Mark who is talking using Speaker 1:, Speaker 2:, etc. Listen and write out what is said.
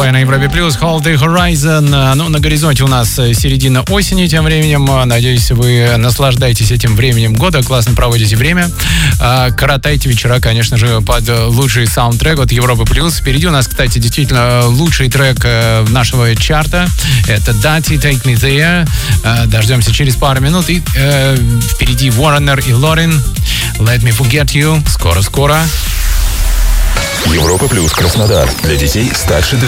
Speaker 1: Boy на Европе Плюс, Hold the Horizon. Ну, на горизонте у нас середина осени тем временем. Надеюсь, вы наслаждаетесь этим временем года, классно проводите время. Коротайте вечера, конечно же, под лучший саундтрек от Европы Плюс. Впереди у нас, кстати, действительно лучший трек нашего чарта. Это Dati, Take Me There. Дождемся через пару минут. И впереди Warner и Лорин. Let Me Forget You. Скоро-скоро.
Speaker 2: Европа Плюс Краснодар. Для детей старше